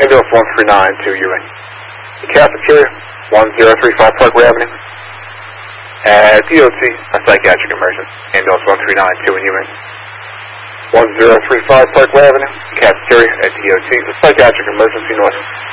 Ambulance 139 to Ewing. The cafeteria, 1035 Parkway Avenue. DOT, a psychiatric emergency. Ambulance 139 to Ewing. 1035 Parkway Avenue. Cafeteria at DOT, a psychiatric emergency north.